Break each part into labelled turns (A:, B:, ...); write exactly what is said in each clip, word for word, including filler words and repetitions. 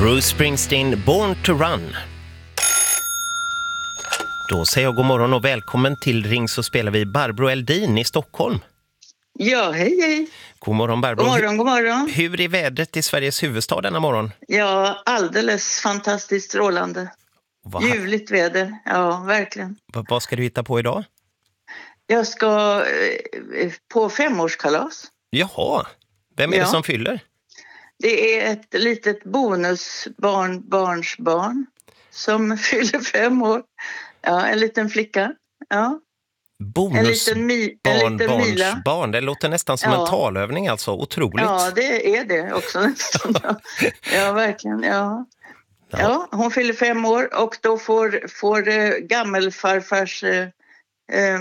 A: Bruce Springsteen, Born to Run. Då säger jag god morgon och välkommen till Ring så spelar vi Barbro Eldin i Stockholm.
B: Ja, hej hej.
A: God morgon Barbro.
B: God morgon, god morgon.
A: Hur är vädret i Sveriges huvudstad denna morgon?
B: Ja, alldeles fantastiskt strålande.
A: Vad,
B: Ljuvligt väder, ja verkligen.
A: vad, vad ska du hitta på idag?
B: Jag ska eh, på femårskalas.
A: Jaha, vem är
B: Ja.
A: det som fyller?
B: Det är ett litet bonusbarn, barnsbarn som fyller fem år. Ja, en liten flicka. Ja. En liten, mi, en
A: Bonusbarn,
B: liten Mila.
A: barnsbarn. Det låter nästan som
B: Ja.
A: en talövning alltså, otroligt.
B: Ja, det är det också nästan. Ja, ja verkligen, ja.
A: Ja.
B: Ja, hon fyller fem år och då får, får eh, gammelfarfars eh, eh,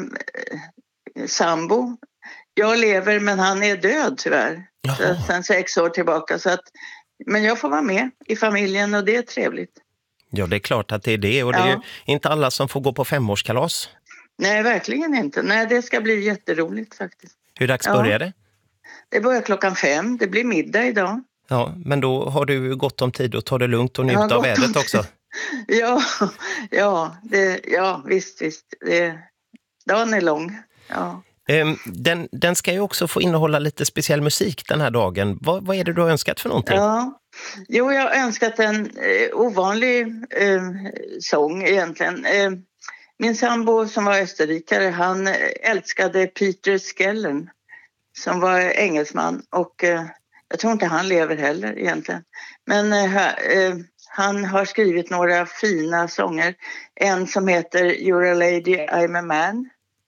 B: sambo. Jag lever men han är död tyvärr. Så, sen sex år tillbaka. Så att, men jag får vara med i familjen och det är trevligt.
A: Ja, det är klart att det är det. Och det är
B: Ja.
A: ju inte alla som får gå på femårskalas.
B: Nej, verkligen inte. Nej, det ska bli jätteroligt faktiskt.
A: Hur dags
B: Ja.
A: börjar det?
B: Det börjar klockan fem. Det blir middag idag.
A: Ja, men då har du gott om tid att ta det lugnt och
B: Jag
A: njuta
B: har
A: av
B: gott om
A: vädret
B: tid.
A: också.
B: Ja, ja, det, ja visst, visst. Det, dagen är lång. Ja.
A: Ehm, Den, den ska ju också få innehålla lite speciell musik den här dagen. Vad, vad är det du har önskat för någonting?
B: Ja. Jo, jag har önskat en eh, ovanlig eh, sång egentligen. Eh, min sambo som var österrikare, han älskade Peter Skellern som var engelsman och eh, jag tror inte han lever heller egentligen. Men eh, eh, han har skrivit några fina sånger. En som heter You're a lady, I'm a man.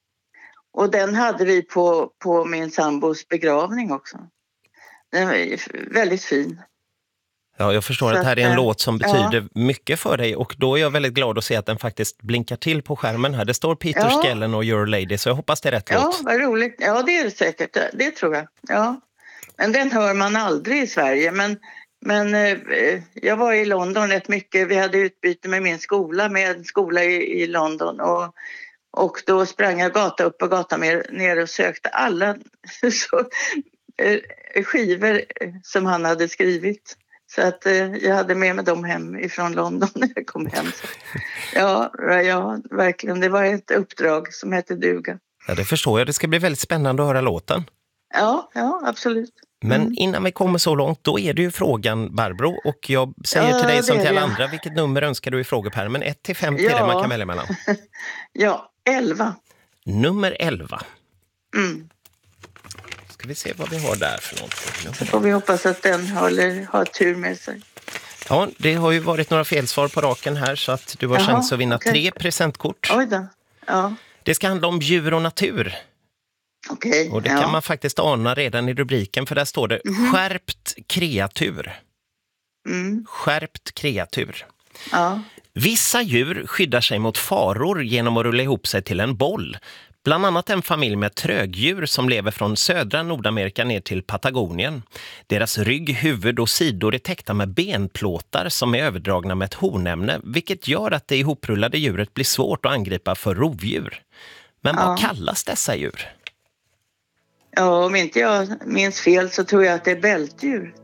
B: Och den hade vi på, på min sambos begravning också. Den var väldigt fin.
A: Ja, jag förstår
B: Så
A: att det här är en
B: att,
A: låt som betyder mycket för dig och då är jag väldigt glad att se att den faktiskt blinkar till på skärmen här. Det står Peter
B: Ja.
A: Skellern och Your Lady, så jag hoppas det är rätt
B: Ja,
A: låt.
B: vad roligt. Ja, det är det säkert. Det tror jag. Ja. Men den hör man aldrig i Sverige. Men, men eh, jag var i London rätt mycket. Vi hade utbyte med min skola, med en skola i, i London. Och, och då sprang jag gata upp och gata ner och sökte alla så, eh, skivor som han hade skrivit. Så att eh, jag hade med mig dem hem ifrån London när jag kom hem. Så. Ja, ja, verkligen. Det var ett uppdrag som hette duga.
A: Ja, det förstår jag. Det ska bli väldigt spännande att höra låten.
B: Ja, ja, absolut.
A: Men
B: Mm.
A: innan vi kommer så långt, då är det ju frågan, Barbro. Och jag säger
B: Ja,
A: till dig som
B: det är
A: till alla
B: det.
A: andra, vilket nummer önskar du i frågepärmen? ett till fem till
B: Ja.
A: det man kan välja mellan.
B: Ja, elva.
A: Nummer elva.
B: Mm.
A: Ska vi se vad vi har där för någonting.
B: Får vi hoppas att den håller, har tur med sig.
A: Ja, det har ju varit några felsvar på raken här så att du har
B: Jaha,
A: chans att vinna
B: okej.
A: tre presentkort.
B: Oj då. Ja,
A: Det ska handla om djur och natur.
B: okej.
A: Och det
B: ja.
A: kan man faktiskt ana redan i rubriken, för där står det skärpt kreatur.
B: Mm.
A: Skärpt kreatur.
B: Ja.
A: Vissa djur skyddar sig mot faror genom att rulla ihop sig till en boll. Bland annat en familj med trögdjur som lever från södra Nordamerika ner till Patagonien. Deras rygg, huvud och sidor är täckta med benplåtar som är överdragna med ett hornämne, vilket gör att det ihoprullade djuret blir svårt att angripa för rovdjur. Men vad
B: Ja.
A: kallas dessa djur?
B: Ja, om inte jag minns fel så tror jag att det är bältdjur.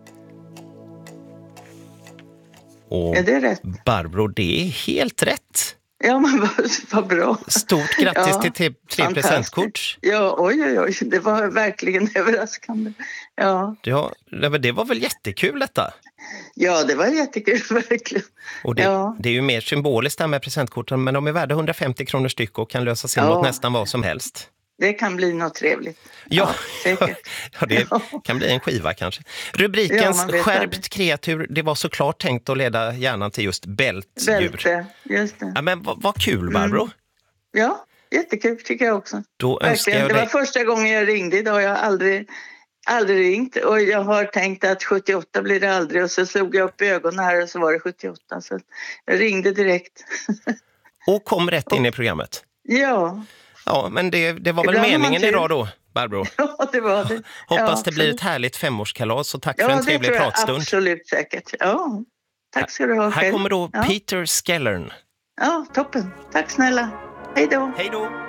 A: Och
B: Är det rätt?
A: Barbro, det är helt rätt.
B: Ja, men vad, vad bra.
A: Stort grattis
B: Ja,
A: till tre, tre
B: fantastiskt.
A: presentkort.
B: Ja, oj, oj, oj. Det var verkligen överraskande. Ja,
A: Ja, det var väl jättekul detta.
B: ja det var jättekul, verkligen.
A: Och det,
B: Ja.
A: det är ju mer symboliskt där med presentkorten, men de är värda hundrafemtio kronor styck och kan lösas in
B: Ja.
A: mot nästan vad som helst.
B: Det kan bli något trevligt.
A: Ja,
B: säkert.
A: ja det
B: Ja.
A: kan bli en skiva kanske.
B: Ja,
A: Rubrikens
B: man vet
A: skärpt
B: aldrig.
A: kreatur, det var såklart tänkt att leda hjärnan till just bältdjur.
B: Bälte, just det.
A: Ja, men vad, vad kul, Barbro.
B: Ja, jättekul tycker jag också.
A: Då önskar
B: Verkligen.
A: jag
B: Det var
A: dig...
B: första gången jag ringde idag. Jag har aldrig, aldrig ringt. Och jag har tänkt att sjuttioåtta blir det aldrig. Och så slog jag upp ögonen här och så var det sjuttioåtta. Så jag ringde direkt.
A: Och kom rätt in i programmet.
B: Ja,
A: Ja, men det, det var väl
B: Ibland har man
A: meningen
B: tur.
A: idag då, Barbro.
B: ja det var det.
A: Hoppas
B: ja,
A: det blir ett
B: absolut.
A: härligt femårskalas och tack
B: Ja,
A: för en
B: det
A: trevlig
B: tror jag
A: pratstund.
B: absolut säkert. Ja, tack ska du ha
A: Här
B: själv.
A: kommer då
B: Ja.
A: Peter Skellern.
B: Ja, toppen. Tack snälla. Hej då.
A: Hej då!